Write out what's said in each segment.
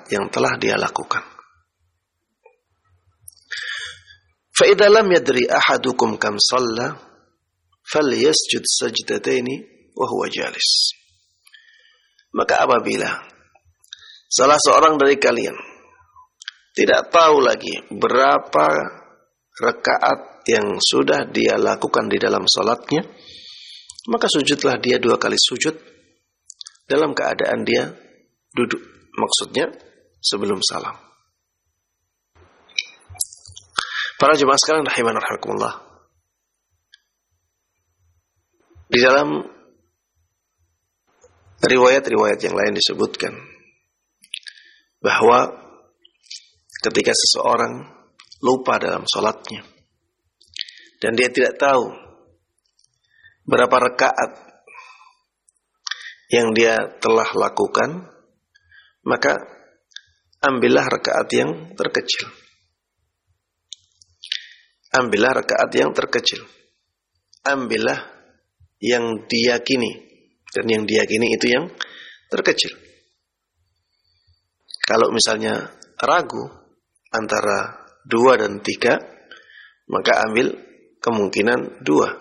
yang telah dia lakukan. Fa idza lam yadri ahadukum kam shalla falyasjud sajdataini wa huwa jalis. Maka apabila salah seorang dari kalian tidak tahu lagi berapa rakaat yang sudah dia lakukan di dalam salatnya, maka sujudlah dia 2 kali sujud dalam keadaan dia duduk. Maksudnya sebelum salam. Para jemaah sekalian rahiman rahimakumullah. Di dalam riwayat-riwayat yang lain disebutkan bahwa ketika seseorang lupa dalam salatnya dan dia tidak tahu berapa rakaat yang dia telah lakukan, maka ambillah rakaat yang terkecil. Ambillah rakaat yang terkecil. Ambillah yang diyakini. Dan yang diyakini itu yang terkecil. Kalau misalnya ragu antara 2 dan 3, maka ambil kemungkinan 2.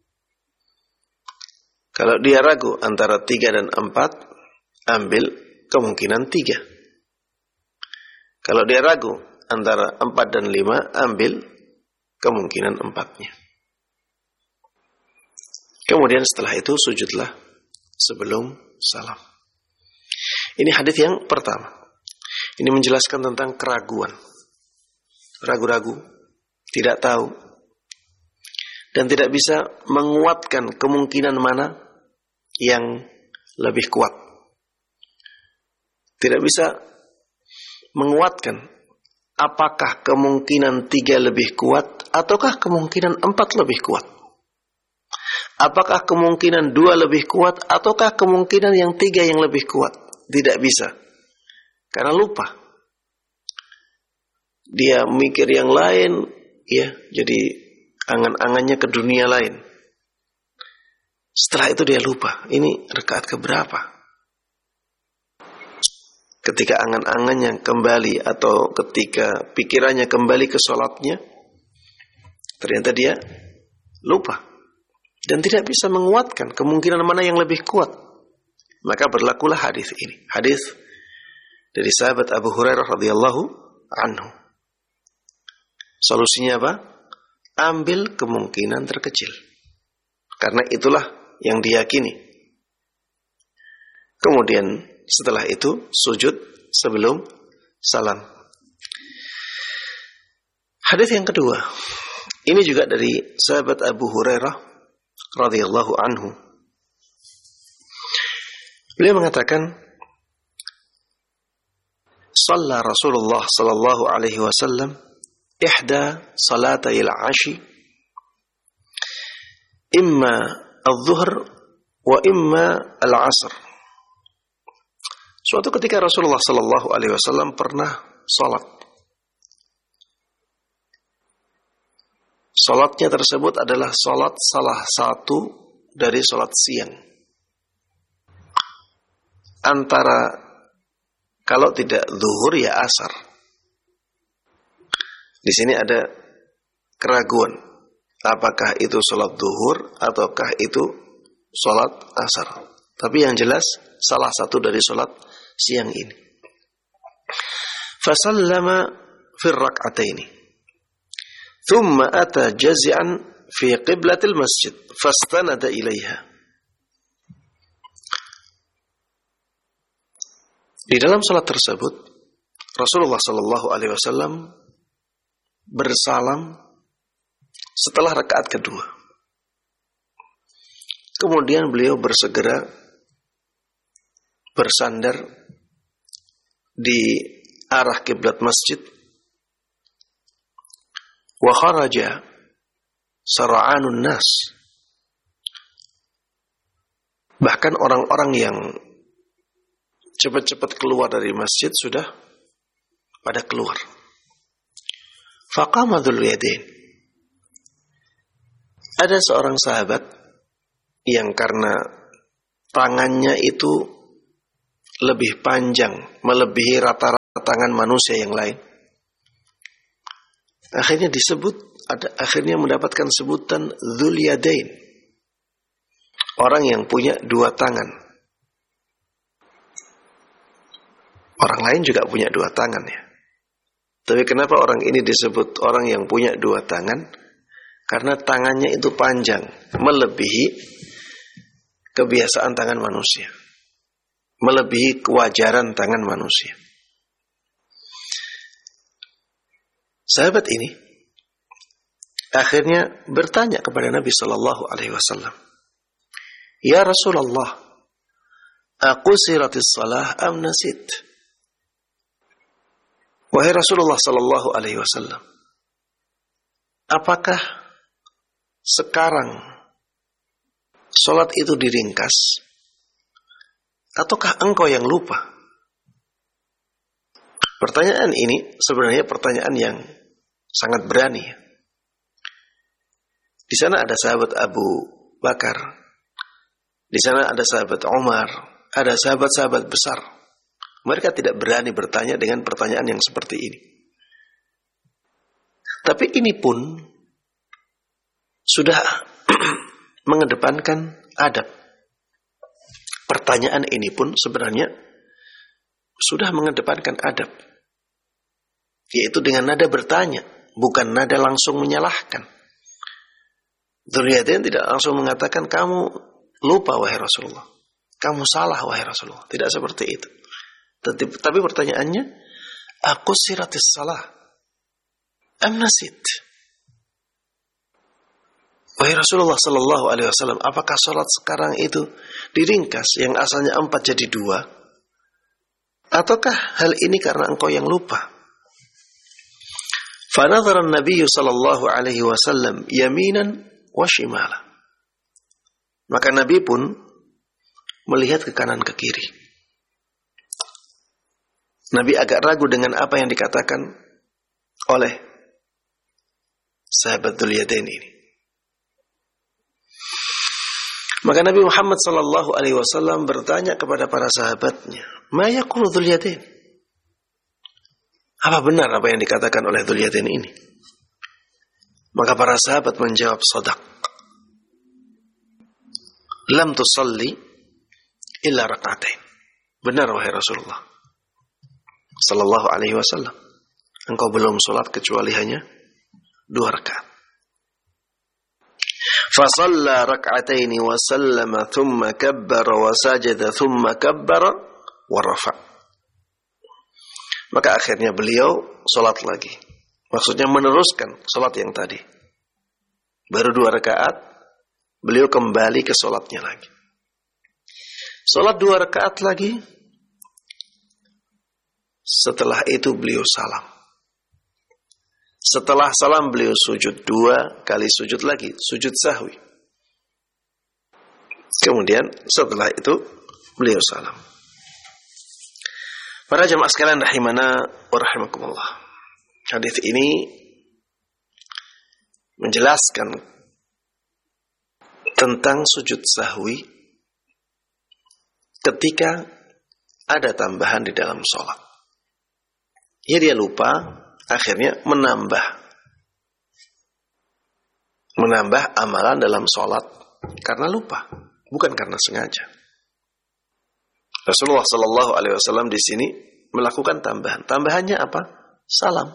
Kalau dia ragu antara 3 dan 4, ambil kemungkinan 3. Kalau dia ragu antara 4 dan 5, ambil kemungkinan 4-nya. Kemudian setelah itu sujudlah sebelum salam. Ini hadis yang pertama. Ini menjelaskan tentang keraguan. Ragu-ragu, tidak tahu, dan tidak bisa menguatkan kemungkinan mana yang lebih kuat. Tidak bisa menguatkan apakah kemungkinan 3 lebih kuat ataukah kemungkinan 4 lebih kuat. Apakah kemungkinan 2 lebih kuat ataukah kemungkinan yang 3 yang lebih kuat. Tidak bisa. Karena lupa. Dia mikir yang lain, ya, jadi angan-angannya ke dunia lain. Setelah itu dia lupa. Ini rakaat keberapa? Ketika angan-angannya kembali atau ketika pikirannya kembali ke sholatnya, ternyata dia lupa. Dan tidak bisa menguatkan kemungkinan mana yang lebih kuat. Maka berlakulah hadis ini. Hadis dari sahabat Abu Hurairah radhiyallahu anhu. Solusinya apa? Ambil kemungkinan terkecil. Karena itulah yang diyakini. Kemudian setelah itu sujud sebelum salam. Hadis yang kedua. Ini juga dari sahabat Abu Hurairah radhiyallahu anhu. Beliau mengatakan, "Shalla Rasulullah sallallahu alaihi wasallam ihda salatayil 'ashi imma adh-dhuhr wa imma al-'asr." Suatu ketika Rasulullah sallallahu alaihi wasallam pernah salat. Salatnya tersebut adalah salat salah satu dari salat siang. Antara kalau tidak zuhur ya asar. Di sini ada keraguan. Apakah itu salat zuhur ataukah itu salat asar? Tapi yang jelas salah satu dari salat siang ini. Fasallama fi rak'ataini. ثم أتى جزعا في قبلة المسجد فاستند إليها. Di dalam salat tersebut Rasulullah sallallahu alaihi wasallam bersalam setelah rakaat kedua. Kemudian beliau bersegera bersandar di arah kiblat masjid. Wa kharaja sara'anun nas. Bahkan orang-orang yang cepat-cepat keluar dari masjid sudah pada keluar. Faqama dzul yadain. Ada seorang sahabat yang karena tangannya itu lebih panjang, melebihi rata-rata tangan manusia yang lain. Akhirnya akhirnya mendapatkan sebutan Dzul Yadain. Orang yang punya dua tangan. Orang lain juga punya dua tangan ya. Tapi kenapa orang ini disebut orang yang punya dua tangan? Karena tangannya itu panjang, melebihi kebiasaan tangan manusia. Melebihi kewajaran tangan manusia. Sahabat ini akhirnya bertanya kepada Nabi Sallallahu Alaihi Wasallam, Ya Rasulullah, aqusiratis salah am nasit? Wahai Rasulullah Sallallahu Alaihi Wasallam, apakah sekarang sholat itu diringkas, ataukah engkau yang lupa? Pertanyaan ini sebenarnya pertanyaan yang sangat berani. Di sana ada sahabat Abu Bakar, di sana ada sahabat Umar, ada sahabat-sahabat besar. Mereka tidak berani bertanya dengan pertanyaan yang seperti ini. Tapi ini pun sudah mengedepankan adab. Pertanyaan ini pun sebenarnya sudah mengedepankan adab. Yaitu dengan nada bertanya, bukan nada langsung menyalahkan. Dzul Yadain tidak langsung mengatakan, kamu lupa wahai Rasulullah, kamu salah wahai Rasulullah. Tidak seperti itu. Tapi pertanyaannya, aqusiratis salah am nasit? Wahai Rasulullah Sallallahu Alaihi Wasallam, apakah sholat sekarang itu diringkas yang asalnya 4 jadi 2? Ataukah hal ini karena engkau yang lupa? Fanadhara an-nabiy sallallahu alaihi wasallam yaminan wa shimala. Maka Nabi pun melihat ke kanan ke kiri. Nabi agak ragu dengan apa yang dikatakan oleh sahabat Dzul Yadain ini. Maka Nabi Muhammad sallallahu alaihi wasallam bertanya kepada para sahabatnya, "Ma yaqulu Dzul Yadain?" Apa benar apa yang dikatakan oleh Dzul Yadain ini? Maka para sahabat menjawab, "Shadaq. Lam tusalli illa rak'atain." Benar wahai Rasulullah sallallahu alaihi wasallam, engkau belum salat kecuali hanya 2 rakaat. Fa shalla rak'ataini wa sallama thumma kabbara wa sajada thumma kabbara wa rafa'. Maka akhirnya beliau salat lagi. Maksudnya meneruskan salat yang tadi. Baru 2 rakaat, beliau kembali ke salatnya lagi. Salat 2 rakaat lagi. Setelah itu beliau salam. Setelah salam beliau sujud 2 kali sujud lagi, sujud sahwi. Kemudian setelah itu beliau salam. Para jemaah sekalian rahimana wa rahimakumullah. Hadis ini menjelaskan tentang sujud sahwi ketika ada tambahan di dalam sholat. Ya dia lupa, akhirnya menambah amalan dalam sholat karena lupa, bukan karena sengaja. Rasulullah Sallallahu Alaihi Wasallam di sini melakukan tambahan. Tambahannya apa? Salam.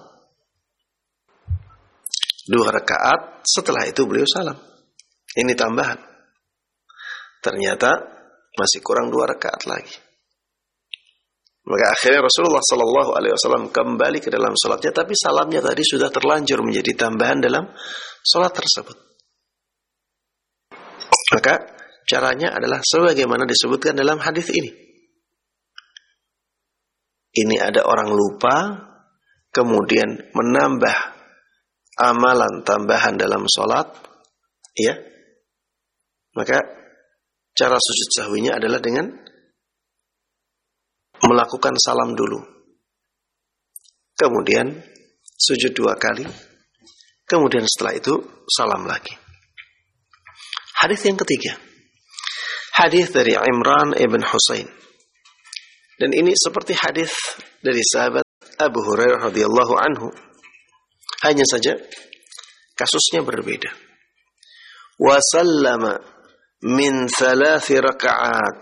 2 rakaat, setelah itu beliau salam. Ini tambahan. Ternyata masih kurang 2 rakaat lagi. Maka akhirnya Rasulullah Sallallahu Alaihi Wasallam kembali ke dalam salatnya, tapi salamnya tadi sudah terlanjur menjadi tambahan dalam salat tersebut. Maka caranya adalah sebagaimana disebutkan dalam hadis ini. Ini ada orang lupa, kemudian menambah amalan tambahan dalam salat, ya. Maka cara sujud sahwinya adalah dengan melakukan salam dulu, kemudian sujud 2 kali, kemudian setelah itu salam lagi. Hadis yang ketiga, hadis dari Imran ibn Husain, dan ini seperti hadis dari sahabat Abu Hurairah radhiyallahu anhu. Hanya saja kasusnya berbeda. Wa sallama min 3 raka'at.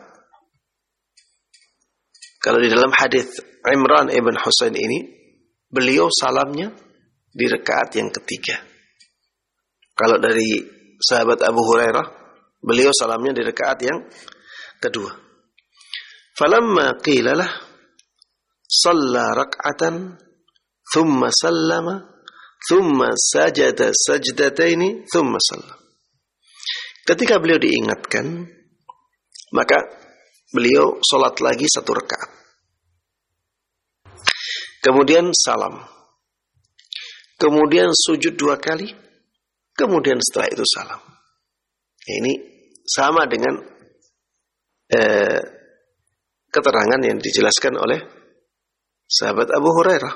Kalau di dalam hadis Imran ibn Husain ini, beliau salamnya di rakaat yang ketiga. Kalau dari sahabat Abu Hurairah, beliau salamnya di rakaat yang kedua. Falamma qila lah shalla rak'atan thumma sallama thumma sajada sajdataini thumma sallama. Ketika beliau diingatkan, maka beliau sholat lagi 1 rakaat. Kemudian salam. Kemudian sujud 2 kali. Kemudian setelah itu salam. Ini sama dengan keterangan yang dijelaskan oleh sahabat Abu Hurairah.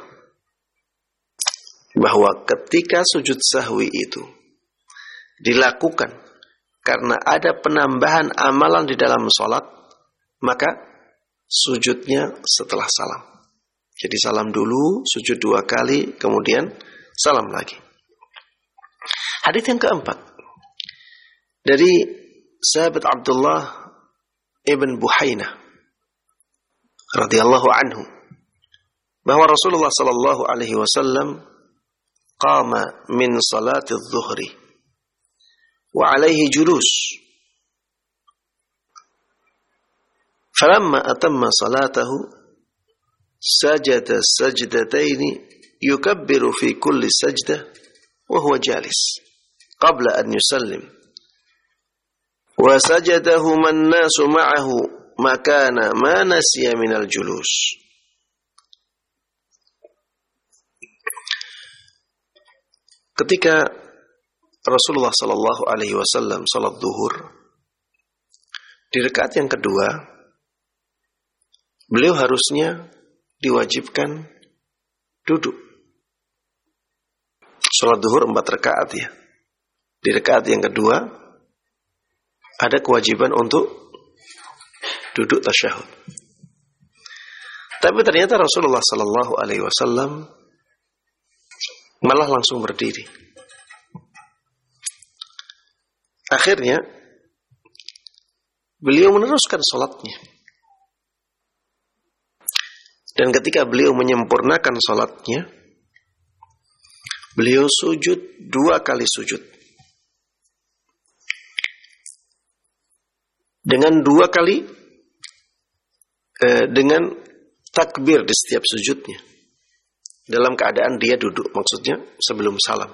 Bahwa ketika sujud sahwi itu dilakukan karena ada penambahan amalan di dalam sholat, maka sujudnya setelah salam. Jadi salam dulu, sujud 2 kali, kemudian salam lagi. Hadis yang keempat dari sahabat Abdullah ibn Buhainah radhiyallahu anhu, bahwa Rasulullah sallallahu alaihi wasallam qama min salati adh-dhuhri wa alaihi julus. Falamma atamma salatahu sajada sajdataini yukabbiru fi kulli sajdah wa huwa jalis qabla an yusallim wa sajadahuma an-nasu ma'ahu makana ma nasiya minal julus. Ketika Rasulullah sallallahu alaihi wasallam salat zuhur, di rakaat yang kedua beliau harusnya diwajibkan duduk. Salat zuhur 4 rakaat ya. Di rakaat yang kedua ada kewajiban untuk duduk tasyahud. Tapi ternyata Rasulullah sallallahu alaihi wasallam malah langsung berdiri. Akhirnya beliau meneruskan salatnya. Dan ketika beliau menyempurnakan salatnya, beliau sujud 2 kali sujud. Dengan 2 kali dengan takbir di setiap sujudnya. Dalam keadaan dia duduk, maksudnya sebelum salam.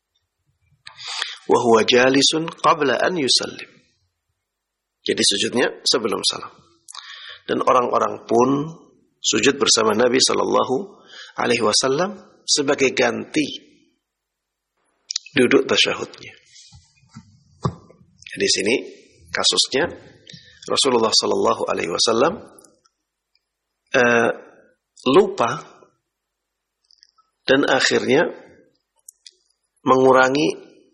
Wa huwa jalisun qabla an yusallim. Jadi sujudnya sebelum salam. Dan orang-orang pun sujud bersama Nabi sallallahu alaihi wasallam sebagai ganti duduk tasyahudnya. Di sini kasusnya Rasulullah sallallahu alaihi wasallam lupa dan akhirnya mengurangi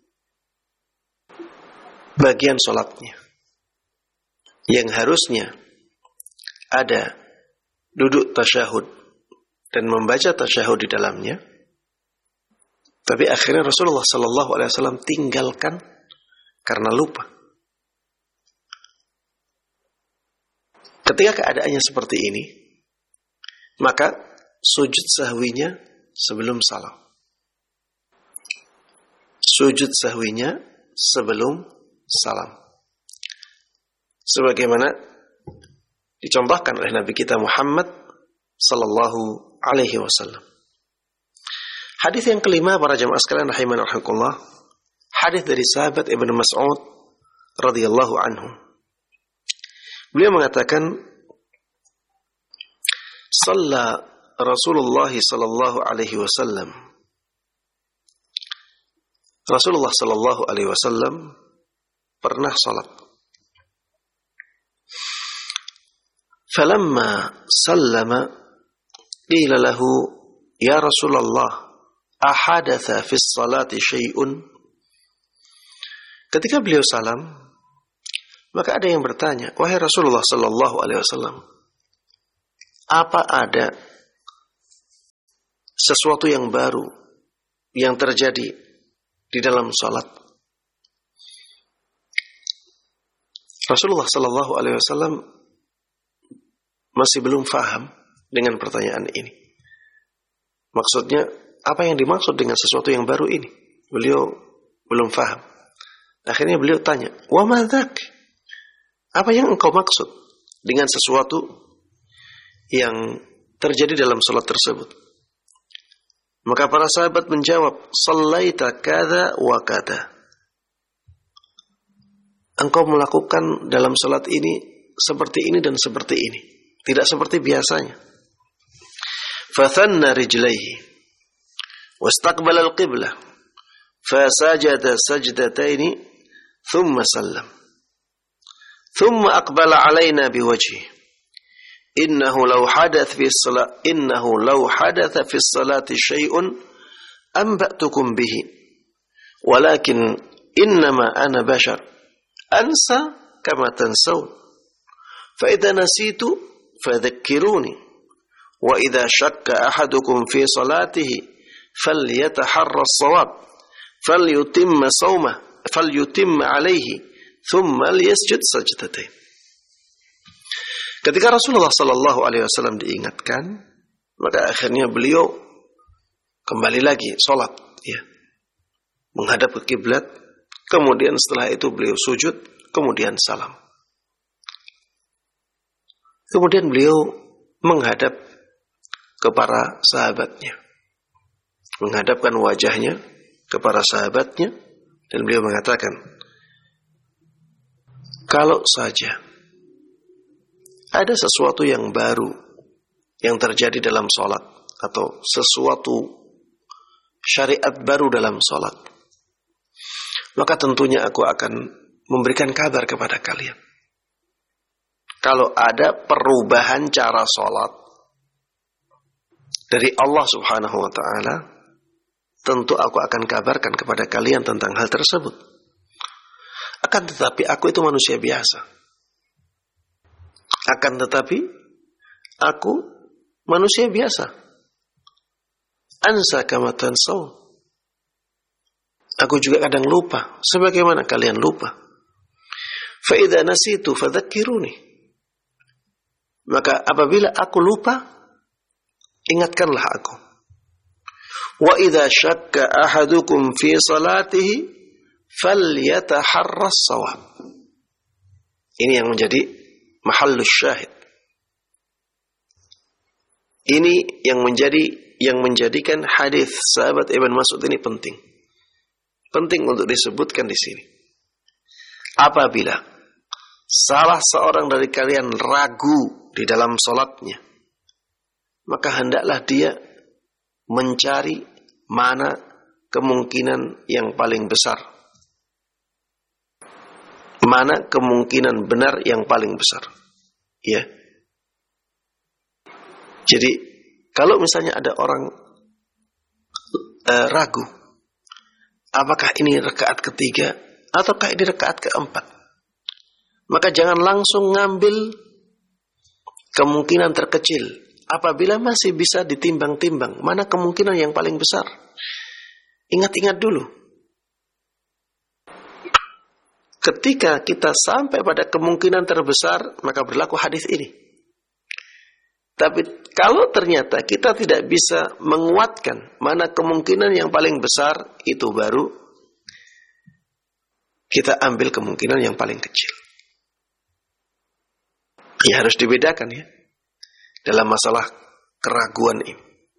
bagian sholatnya yang harusnya ada duduk tasyahud dan membaca tasyahud di dalamnya, tapi akhirnya Rasulullah sallallahu alaihi wasallam tinggalkan karena lupa. Ketika keadaannya seperti ini, maka sujud sahwinya sebelum salam. Sujud sahwinya sebelum salam. Sebagaimana dicontohkan oleh Nabi kita Muhammad sallallahu alaihi wasallam. Hadis yang kelima para jamaah sekalian rahimanallahu rahimakumullah, hadis dari sahabat Ibnu Mas'ud radhiyallahu anhu. Beliau mengatakan, "Shalla Rasulullah sallallahu alaihi wasallam." Rasulullah sallallahu alaihi wasallam pernah salat. Falamma sallama qila lahu, "Ya Rasulullah, ahadatha fi salati syai'un?" Ketika beliau salam, maka ada yang bertanya, "Wahai Rasulullah sallallahu alaihi wasallam, apa ada sesuatu yang baru yang terjadi di dalam salat. Rasulullah sallallahu alaihi wasallam masih belum faham dengan pertanyaan ini. Maksudnya, apa yang dimaksud dengan sesuatu yang baru ini? Beliau belum faham. Akhirnya beliau tanya, "Wa ma dzak?" Apa yang engkau maksud dengan sesuatu yang terjadi dalam salat tersebut? Maka para sahabat menjawab, "Shallaita kadza wa kadza." Engkau melakukan dalam salat ini seperti ini dan seperti ini, tidak seperti biasanya. Fathanna rijlaihi wastaqbala al-qiblah fasajada sajdataini thumma sallam thumma aqbala alaina biwajhihi innahu law hadatha fi as-salati shay'un anba'tukum bihi walakin innama ana bashar ansa kama tansawun fa idza nasitu fadhakkiruni wa idza shakka ahadukum fi salatihi falyataharra as-shawab falyutimma alayhi thumma liyasjud sajdatain. Ketika Rasulullah sallallahu alaihi wasallam diingatkan, maka akhirnya beliau kembali lagi salat, ya. Menghadap ke kiblat. Kemudian setelah itu beliau sujud, kemudian salam. Kemudian beliau menghadap ke para sahabatnya. Menghadapkan wajahnya ke para sahabatnya. Dan beliau mengatakan, kalau saja ada sesuatu yang baru yang terjadi dalam salat, atau sesuatu syariat baru dalam salat, maka tentunya aku akan memberikan kabar kepada kalian. Kalau ada perubahan cara sholat dari Allah subhanahu wa ta'ala, tentu aku akan kabarkan kepada kalian tentang hal tersebut. Akan tetapi aku itu manusia biasa. Akan tetapi aku manusia biasa. Ansa kama tansawun. Aku juga kadang lupa, sebagaimana kalian lupa. Fa idza nasitu fadzakkiruni. Maka apabila aku lupa, ingatkanlah aku. Wa idza syakka ahadukum fi salatihi falyataharras shawab. Ini yang menjadi mahallus syahid. Ini yang menjadikan hadis sahabat Ibn Mas'ud ini penting. Penting untuk disebutkan di sini. Apabila salah seorang dari kalian ragu di dalam salatnya, maka hendaklah dia mencari mana kemungkinan yang paling besar. Mana kemungkinan benar yang paling besar. Ya. Jadi, kalau misalnya ada orang ragu, apakah ini rakaat ketiga ataukah ini rakaat keempat, maka jangan langsung ngambil kemungkinan terkecil. Apabila masih bisa ditimbang-timbang, mana kemungkinan yang paling besar? Ingat-ingat dulu. Ketika kita sampai pada kemungkinan terbesar, maka berlaku hadis ini. Tapi kalau ternyata kita tidak bisa menguatkan mana kemungkinan yang paling besar, itu baru kita ambil kemungkinan yang paling kecil. Ya, harus dibedakan ya dalam masalah keraguan ini.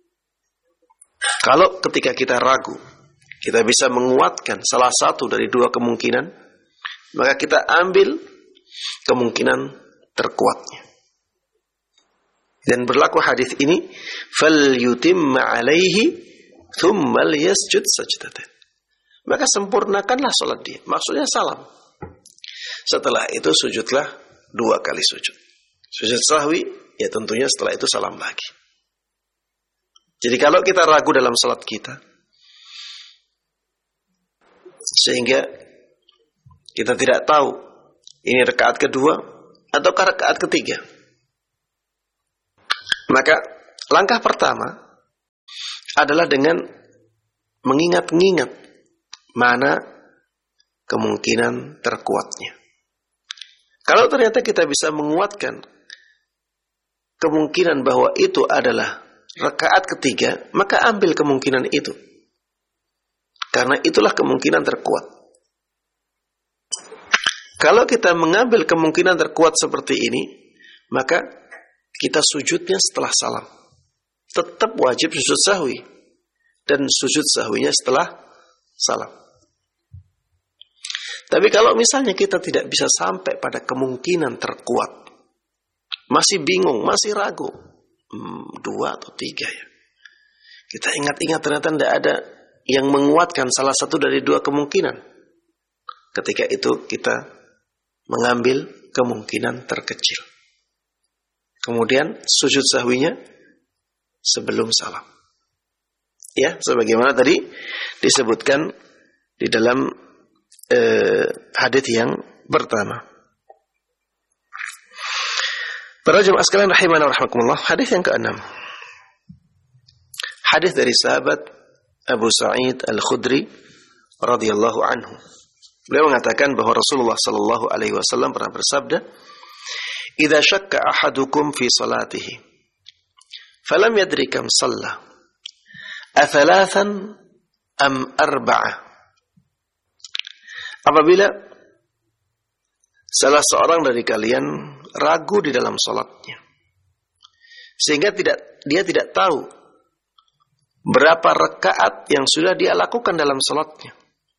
Kalau ketika kita ragu, kita bisa menguatkan salah satu dari dua kemungkinan, maka kita ambil kemungkinan terkuatnya. Dan berlaku hadis ini, falyutimma alaihi thumma liyasjud sajdatain. Maka sempurnakanlah salat dia. Maksudnya salam. Setelah itu sujudlah 2 kali sujud. Sujud sahwi, ya tentunya setelah itu salam lagi. Jadi kalau kita ragu dalam salat kita, sehingga kita tidak tahu ini rakaat kedua atau rakaat ketiga, maka langkah pertama adalah dengan mengingat-ingat mana kemungkinan terkuatnya. Kalau ternyata kita bisa menguatkan kemungkinan bahwa itu adalah rakaat ketiga, maka ambil kemungkinan itu. Karena itulah kemungkinan terkuat. Kalau kita mengambil kemungkinan terkuat seperti ini, maka kita sujudnya setelah salam. Tetap wajib sujud sahwi. Dan sujud sahwinya setelah salam. Tapi kalau misalnya kita tidak bisa sampai pada kemungkinan terkuat, masih bingung, masih ragu, 2 atau 3 ya. Kita ingat-ingat ternyata tidak ada yang menguatkan salah satu dari 2 kemungkinan. Ketika itu kita mengambil kemungkinan terkecil. Kemudian sujud sahwinya sebelum salam. Ya, sebagaimana tadi disebutkan di dalam hadits yang pertama. Para jemaah sekalian rahimana wa rahimakumullah, hadits yang ke-6. Hadits dari sahabat Abu Sa'id Al-Khudri radhiyallahu anhu. Beliau mengatakan bahwa Rasulullah sallallahu alaihi wasallam pernah bersabda, "Idza syakka ahadukum fi salatihi, falam yadri kam shalla, athalathan am arba'ah." Apabila salah seorang dari kalian ragu di dalam salatnya, sehingga dia tidak tahu berapa rakaat yang sudah dia lakukan dalam salatnya.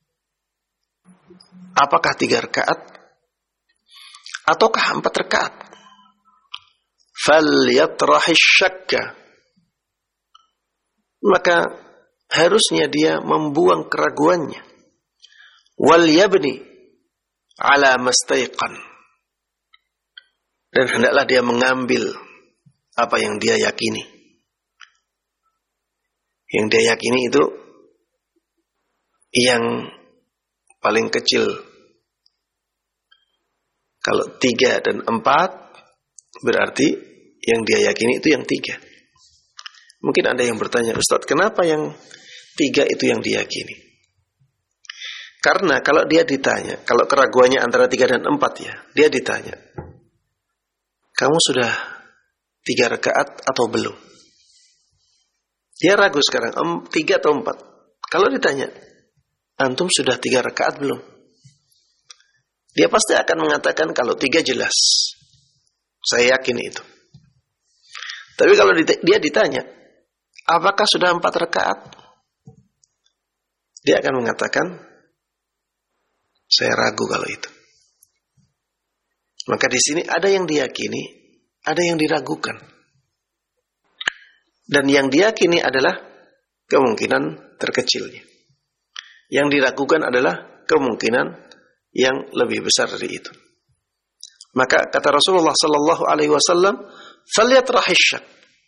Apakah 3 rakaat ataukah 4 rakaat? Falyatrahish syakka. Maka harusnya dia membuang keraguannya. Wal yabni ala mastaiqan. Dan hendaklah dia mengambil apa yang dia yakini. Yang dia yakini itu yang paling kecil. Kalau 3 dan 4 berarti yang dia yakini itu yang 3. Mungkin ada yang bertanya, Ustaz, kenapa yang 3 itu yang diyakini? Karena kalau dia ditanya, kalau keraguannya antara 3 dan 4 ya, dia ditanya, kamu sudah 3 rakaat atau belum? Dia ragu sekarang, 3 atau 4. Kalau ditanya, antum sudah 3 rakaat belum? Dia pasti akan mengatakan kalau 3 jelas. Saya yakin itu. Tapi kalau dia ditanya, apakah sudah 4 rakaat? Dia akan mengatakan, saya ragu kalau itu. Maka di sini ada yang diyakini, ada yang diragukan. Dan yang diyakini adalah kemungkinan terkecilnya. Yang diragukan adalah kemungkinan yang lebih besar dari itu. Maka kata Rasulullah sallallahu alaihi wasallam, "Falyatrahish syak."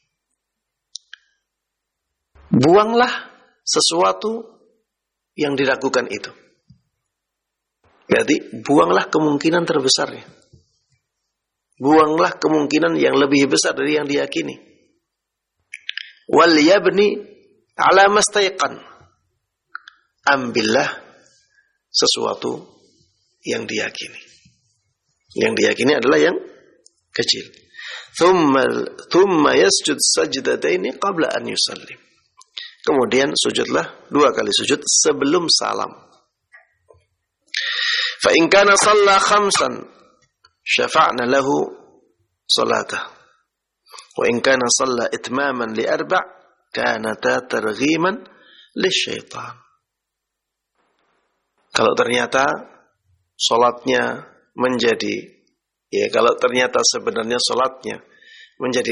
Buanglah sesuatu yang diragukan itu. Berarti buanglah kemungkinan terbesarnya. Buanglah kemungkinan yang lebih besar dari yang diyakini. Wal yabni ala mastaiqan. Ambillah sesuatu yang diyakini. Yang diyakini adalah yang kecil. Thumma yasjud sajdataini qabla an yusallim. Kemudian sujudlah 2 kali sujud sebelum salam. Fa in kana shalla khamsan syafa'na lahu salatah. Wa in kana shalla itmaman li 4 kanata targhiman lisyaitan. Kalau ternyata salatnya menjadi, ya kalau ternyata sebenarnya salatnya menjadi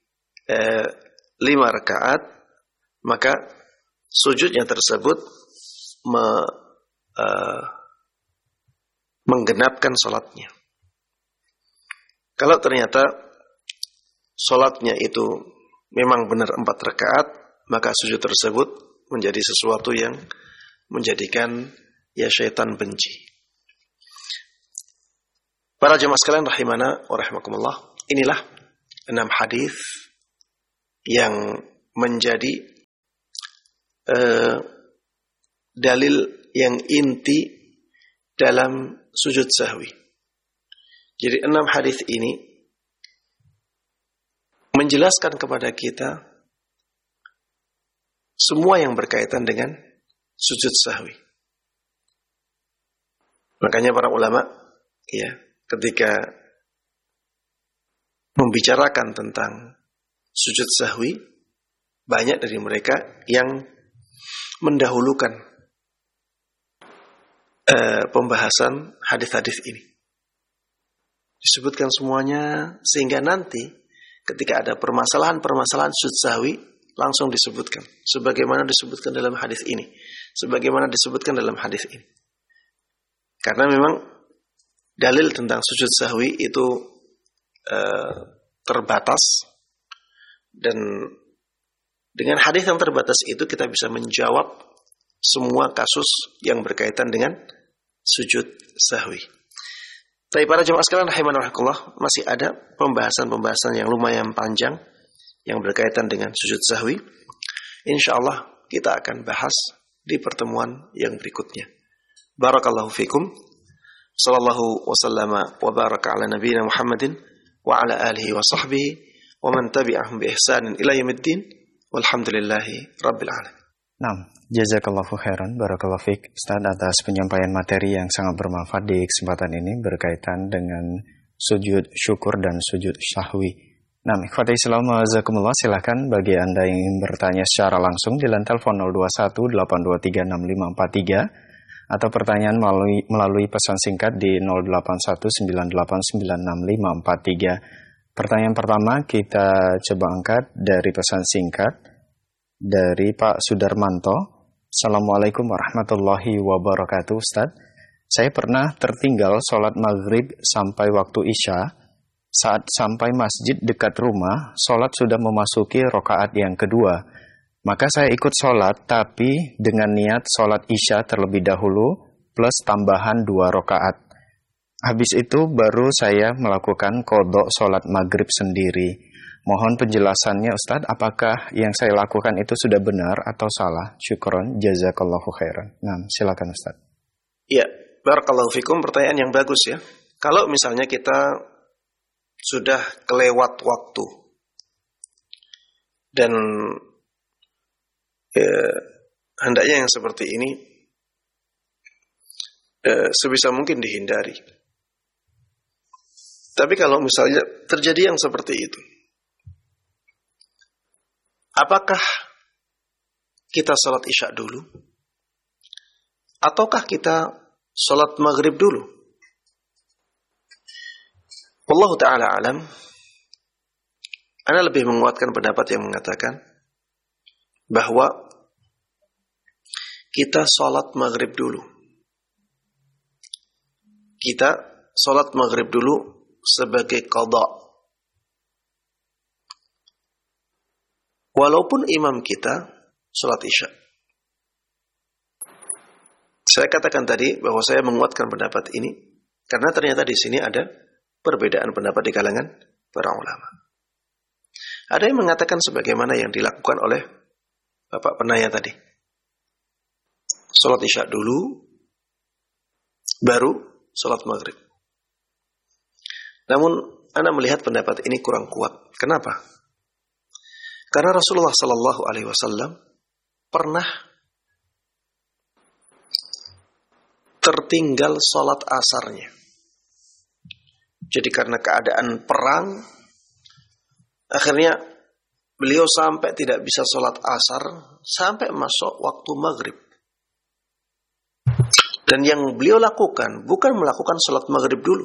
5 rakaat, maka sujudnya tersebut menggenapkan salatnya. Kalau ternyata salatnya itu memang benar 4 rakaat, maka sujud tersebut menjadi sesuatu yang menjadikan ya syaitan benci. Para jemaah sekalian rahimana wa rahimakumullah, inilah 6 hadis yang menjadi dalil yang inti dalam sujud sahwi. Jadi 6 hadis ini menjelaskan kepada kita semua yang berkaitan dengan sujud sahwi. Makanya para ulama ya, ketika membicarakan tentang sujud sahwi, banyak dari mereka yang mendahulukan pembahasan hadis-hadis ini. Disebutkan semuanya sehingga nanti ketika ada permasalahan-permasalahan sujud sahwi langsung disebutkan sebagaimana disebutkan dalam hadis ini, sebagaimana disebutkan dalam hadis ini. Karena memang dalil tentang sujud sahwi itu terbatas, dan dengan hadis yang terbatas itu kita bisa menjawab semua kasus yang berkaitan dengan sujud sahwi. Tapi para jemaah sekalian rahimanallah, masih ada pembahasan-pembahasan yang lumayan panjang yang berkaitan dengan sujud sahwi. Insyaallah kita akan bahas di pertemuan yang berikutnya. Barakallahu fikum. Sallallahu wasallama wa baraka ala nabiyyina Muhammadin wa ala alihi wa sahbihi wa man tabi'ahum bi ihsanin ila yaumiddin. Walhamdulillahi rabbil alamin. Naam, jazakallahu khairan, barakallahu fiik Ustaz atas penyampaian materi yang sangat bermanfaat di kesempatan ini berkaitan dengan sujud syukur dan sujud syahwi. Naam, ikhwati Islam jazakumullah, silakan bagi Anda yang ingin bertanya secara langsung di line telepon 0218236543 atau pertanyaan melalui pesan singkat di 0819896543. Pertanyaan pertama kita coba angkat dari pesan singkat dari Pak Sudarmanto. Assalamualaikum warahmatullahi wabarakatuh Ustaz. Saya pernah tertinggal sholat maghrib sampai waktu isya. Saat sampai masjid dekat rumah, sholat sudah memasuki rakaat yang kedua. Maka saya ikut sholat, tapi dengan niat sholat isya terlebih dahulu, plus tambahan 2 rakaat. Habis itu baru saya melakukan qodho sholat maghrib sendiri. Mohon penjelasannya Ustadz, apakah yang saya lakukan itu sudah benar atau salah? Syukron, jazakallahu khairan. Nah, silakan Ustadz. Ya, barakallahu fikum, pertanyaan yang bagus ya. Kalau misalnya kita sudah kelewat waktu dan hendaknya yang seperti ini sebisa mungkin dihindari. Tapi kalau misalnya terjadi yang seperti itu, apakah kita sholat isya dulu? Ataukah kita sholat maghrib dulu? Wallahu ta'ala alam. Ana lebih menguatkan pendapat yang mengatakan bahwa kita sholat maghrib dulu. Kita sholat maghrib dulu sebagai qadha. Walaupun imam kita sholat isya. Saya katakan tadi bahwa saya menguatkan pendapat ini karena ternyata di sini ada perbedaan pendapat di kalangan para ulama. Ada yang mengatakan sebagaimana yang dilakukan oleh Bapak penanya tadi. Sholat isya dulu, baru sholat maghrib. Namun, Anda melihat pendapat ini kurang kuat. Kenapa? Karena Rasulullah Sallallahu Alaihi Wasallam pernah tertinggal sholat asarnya. Jadi karena keadaan perang, akhirnya beliau sampai tidak bisa sholat asar sampai masuk waktu maghrib. Dan yang beliau lakukan bukan melakukan sholat maghrib dulu,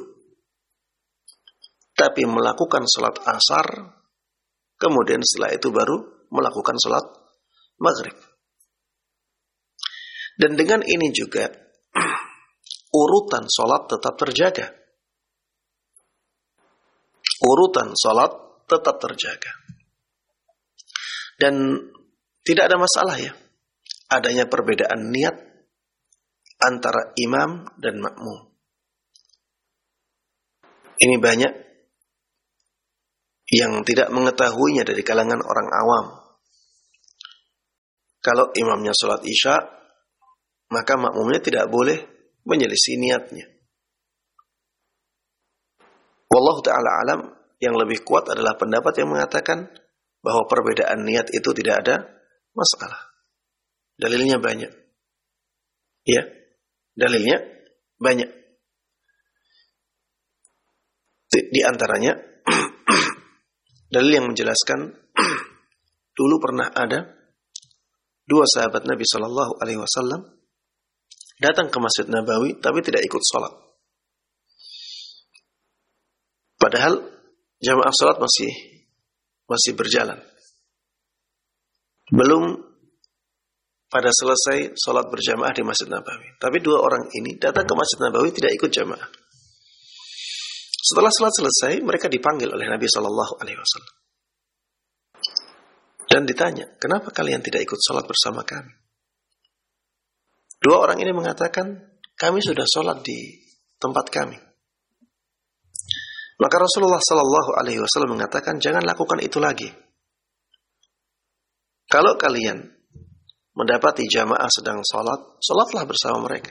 tapi melakukan sholat asar, kemudian setelah itu baru melakukan sholat maghrib. Dan dengan ini juga urutan sholat tetap terjaga. Urutan sholat tetap terjaga. Dan tidak ada masalah ya, adanya perbedaan niat antara imam dan makmum. Ini banyak yang tidak mengetahuinya dari kalangan orang awam. kalau imamnya sholat isya, maka makmumnya tidak boleh menyelisih niatnya. Wallahu ta'ala alam, yang lebih kuat adalah pendapat yang mengatakan bahwa perbedaan niat itu tidak ada masalah. Dalilnya banyak. Ya, dalilnya banyak. Di antaranya dalil yang menjelaskan dulu pernah ada dua sahabat Nabi Shallallahu Alaihi Wasallam datang ke Masjid Nabawi tapi tidak ikut sholat. Padahal jamaah sholat masih berjalan. Belum pada selesai sholat berjamaah di Masjid Nabawi. Tapi dua orang ini datang ke Masjid Nabawi tidak ikut jamaah. Setelah sholat selesai, mereka dipanggil oleh Nabi Shallallahu Alaihi Wasallam dan ditanya, kenapa kalian tidak ikut sholat bersama kami? Dua orang ini mengatakan, kami sudah sholat di tempat kami. Maka Rasulullah Shallallahu Alaihi Wasallam mengatakan, jangan lakukan itu lagi. Kalau kalian mendapati jamaah sedang sholat, sholatlah bersama mereka.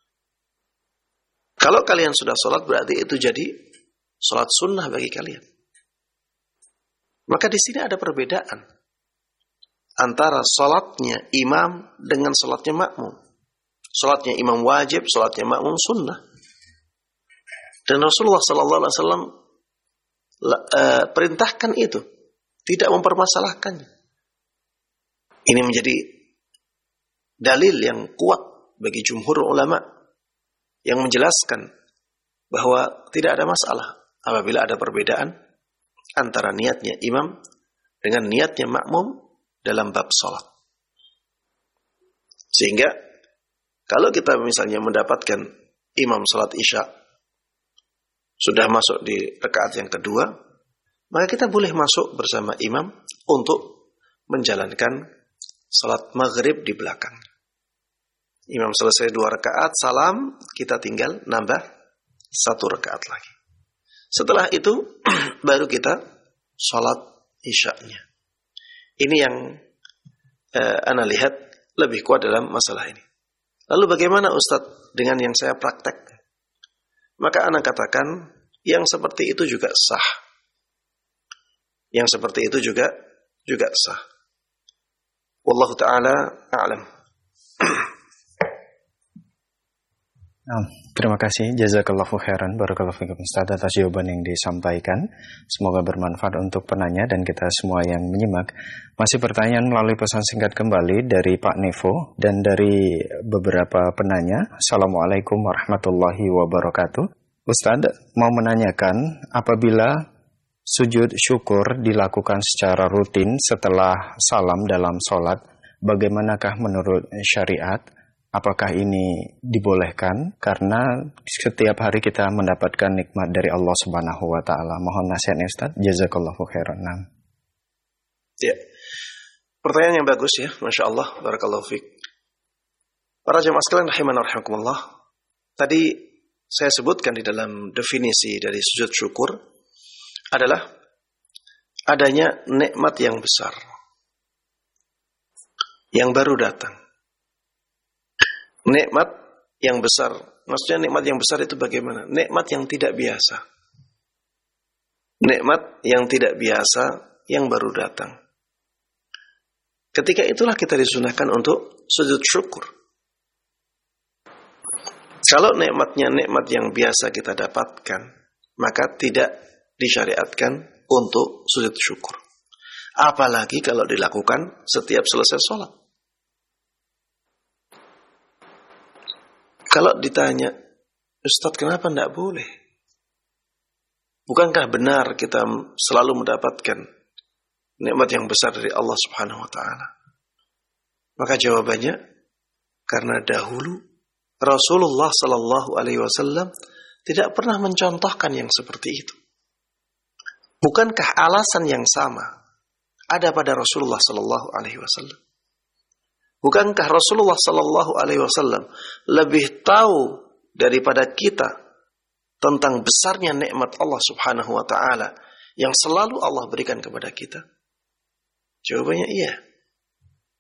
Kalau kalian sudah sholat, berarti itu jadi sholat sunnah bagi kalian. Maka di sini ada perbedaan antara sholatnya imam dengan sholatnya makmum. Sholatnya imam wajib, sholatnya makmum sunnah. Dan Rasulullah SAW perintahkan itu, tidak mempermasalahkannya. Ini menjadi dalil yang kuat bagi jumhur ulama yang menjelaskan bahwa tidak ada masalah apabila ada perbedaan antara niatnya imam dengan niatnya makmum dalam bab sholat. Sehingga kalau kita misalnya mendapatkan imam sholat isya sudah masuk di rakaat yang kedua, maka kita boleh masuk bersama imam untuk menjalankan sholat maghrib di belakang. Imam selesai 2 rakaat, salam, kita tinggal nambah 1 rakaat lagi. Setelah itu baru kita sholat isya-nya. Ini yang ana lihat lebih kuat dalam masalah ini. Lalu bagaimana Ustadz dengan yang saya praktek? Maka ana katakan yang seperti itu juga sah. Yang seperti itu juga sah. Wallahu ta'ala a'lam. Terima kasih, jazakallahu khairan, barakallahu fikum Ustaz atas jawaban yang disampaikan. Semoga bermanfaat untuk penanya dan kita semua yang menyimak. Masih pertanyaan melalui pesan singkat kembali dari Pak Nevo dan dari beberapa penanya. Assalamualaikum warahmatullahi wabarakatuh. Ustaz mau menanyakan, apabila sujud syukur dilakukan secara rutin setelah salam dalam sholat, bagaimanakah menurut syariat? Apakah ini dibolehkan? Karena setiap hari kita mendapatkan nikmat dari Allah Subhanahu wa Ta'ala. Mohon nasihatnya Ustaz. Jazakallahu khairan. Ya. Pertanyaan yang bagus ya, Masya Allah, barakallahu fiik. Para jemaah sekalian rahimana rahimakumullah. Tadi saya sebutkan di dalam definisi dari sujud syukur adalah adanya nikmat yang besar yang baru datang. Nikmat yang besar, maksudnya nikmat yang besar itu bagaimana? Nikmat yang tidak biasa. Nikmat yang tidak biasa yang baru datang. Ketika itulah kita disunahkan untuk sujud syukur. Kalau nikmatnya nikmat yang biasa kita dapatkan, maka tidak disyariatkan untuk sujud syukur. Apalagi kalau dilakukan setiap selesai sholat. Kalau ditanya, Ustaz kenapa tidak boleh? Bukankah benar kita selalu mendapatkan nikmat yang besar dari Allah Subhanahu wa Ta'ala? Maka jawabannya, karena dahulu Rasulullah Sallallahu Alaihi Wasallam tidak pernah mencontohkan yang seperti itu. Bukankah alasan yang sama ada pada Rasulullah Sallallahu Alaihi Wasallam? Bukankah Rasulullah Sallallahu Alaihi Wasallam lebih tahu daripada kita tentang besarnya nikmat Allah Subhanahu Wa Taala yang selalu Allah berikan kepada kita? Jawabannya iya.